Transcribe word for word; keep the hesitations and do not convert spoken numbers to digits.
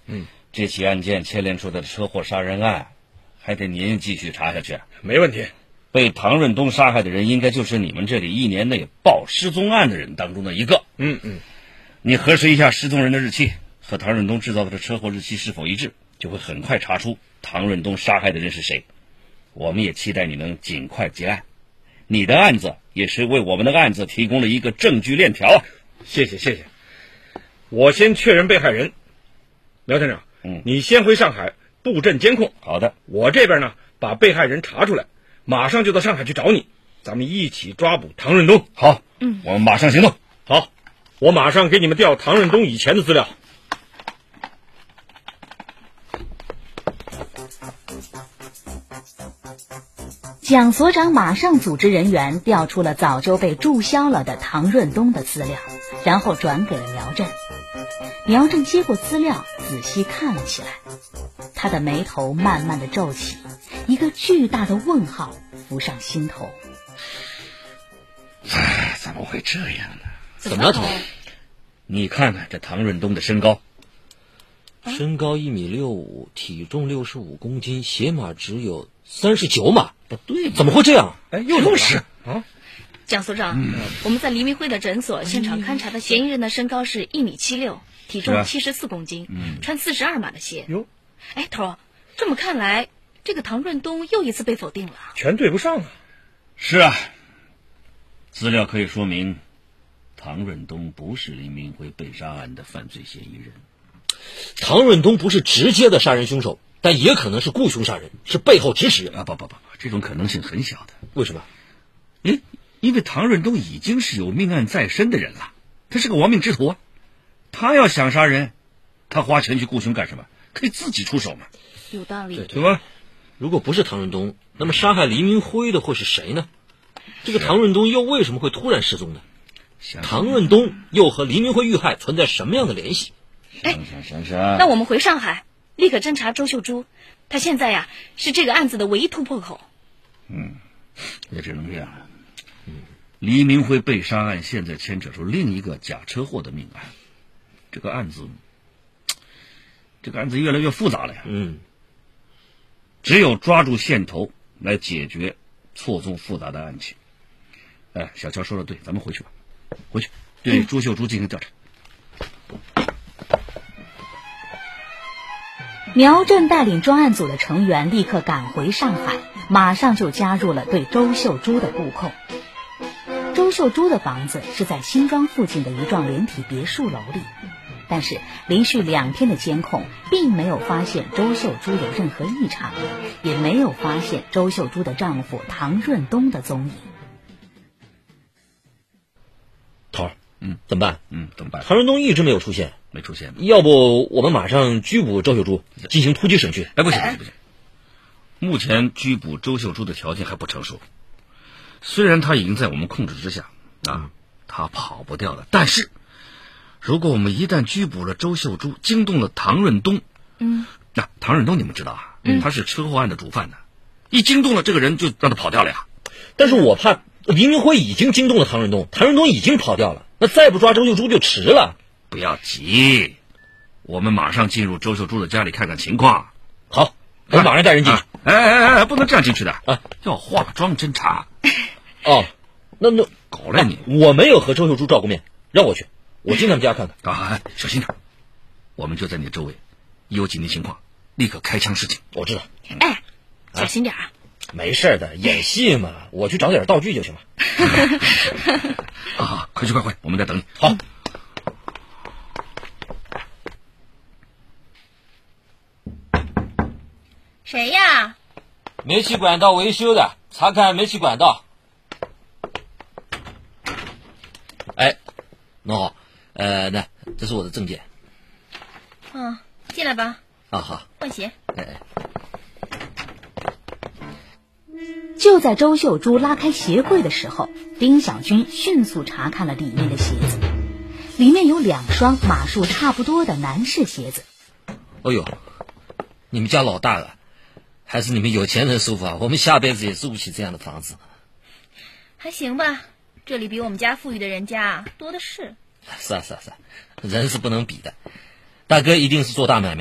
嗯， 这起案件牵连出的车祸杀人案，还得您继续查下去。 没问题。 被唐润东杀害的人，应该就是你们这里一年内报失踪案的人当中的一个。 嗯嗯， 你核实一下失踪人的日期和唐润东制造的车祸日期是否一致，就会很快查出唐润东杀害的人是谁。我们也期待你能尽快结案，你的案子也是为我们的案子提供了一个证据链条啊。 谢谢谢谢。我先确认被害人。苗探长， 嗯， 你先回上海布阵监控。 好的， 我这边呢把被害人查出来，马上就到上海去找你，咱们一起抓捕唐润东。 好， 嗯， 我们马上行动。 好，我马上给你们调唐润东以前的资料。 蒋所长马上组织人员调出了早就被注销了的唐润东的资料，然后转给了苗震。苗震接过资料，仔细看了起来，他的眉头慢慢的皱起，一个巨大的问号浮上心头。 唉，怎么会这样呢？ 怎么了，头？ 你看看这唐润东的身高， 身高一米六五，体重六十五公斤，鞋码只有三十九码。 不对， 怎么会这样？ 哎，又又是啊！ 蒋所长，嗯、我们在黎明辉的诊所现场勘查的嫌疑人的身高是一米七六，体重七十四公斤， 嗯、 穿四十二码的鞋。 哟， 哎，头，这么看来，这个唐润东又一次被否定了。 全对不上啊！ 是啊，资料可以说明，唐润东不是黎明辉被杀案的犯罪嫌疑人。 唐润东不是直接的杀人凶手，但也可能是雇凶杀人，是背后指使人啊！不不不不，这种可能性很小的。 为什么？ 因因为唐润东已经是有命案在身的人了，他是个亡命之徒啊。他要想杀人，他花钱去雇凶干什么？可以自己出手嘛。 有道理， 对对吧？ 如果不是唐润东，那么杀害黎明辉的会是谁呢？这个唐润东又为什么会突然失踪呢？唐润东又和黎明辉遇害存在什么样的联系？ 哎， 想想想， 那我们回上海，立刻侦查周秀珠，她现在呀是这个案子的唯一突破口。 嗯，也只能这样了。嗯，黎明辉被杀案现在牵扯出另一个假车祸的命案，这个案子，这个案子越来越复杂了呀。 嗯， 只有抓住线头来解决错综复杂的案情。哎，小乔说的对，咱们回去吧，回去对朱秀珠进行调查。 苗震带领专案组的成员立刻赶回上海，马上就加入了对周秀珠的布控。周秀珠的房子是在新庄附近的一幢连体别墅楼里，但是连续两天的监控并没有发现周秀珠有任何异常，也没有发现周秀珠的丈夫唐润东的踪影。 头儿， 嗯， 怎么办？ 嗯，怎么办？ 唐润东一直没有出现， 没出现。 要不我们马上拘捕周秀珠，进行突击审讯？ 哎，不行不行不行，目前拘捕周秀珠的条件还不成熟。虽然他已经在我们控制之下啊，他跑不掉了。但是，如果我们一旦拘捕了周秀珠，惊动了唐润东， 嗯， 那、啊、唐润东你们知道啊，嗯，他是车祸案的主犯呢，一惊动了这个人就让他跑掉了呀。 但是我怕黎明辉已经惊动了唐润东，唐润东已经跑掉了，那再不抓周秀珠就迟了。 不要急，我们马上进入周秀珠的家里看看情况。 好，我马上带人进去。啊、 哎哎哎，不能这样进去的啊， 要化妆侦查。 哦，那那搞了你！ 我没有和周秀珠照过面，让我去，我进他们家看看。 啊，小心点，我们就在你周围，一有紧急情况立刻开枪示警。 我知道。 哎，小心点啊！ 没事的，演戏嘛，我去找点道具就行了。 啊，快去快快，我们在等你。 好。 谁呀？ 煤气管道维修的，查看煤气管道。哎，侬好，呃，那这是我的证件。 嗯，进来吧。 啊，好。 换鞋。 哎哎。 就在周秀珠拉开鞋柜的时候，丁小军迅速查看了里面的鞋子，里面有两双码数差不多的男士鞋子。 哎呦，你们家老大了，还是你们有钱人舒服啊？我们下辈子也住不起这样的房子。 还行吧，这里比我们家富裕的人家多的是。 是啊是啊是啊，人是不能比的。大哥一定是做大买卖。